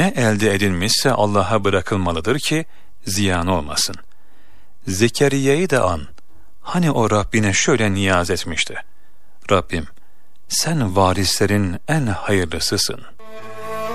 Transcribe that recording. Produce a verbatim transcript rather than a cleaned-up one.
Ne elde edilmişse Allah'a bırakılmalıdır ki ziyan olmasın. Zekeriya'yı da an. Hani o Rabbine şöyle niyaz etmişti: Rabbim, sen varislerin en hayırlısısın.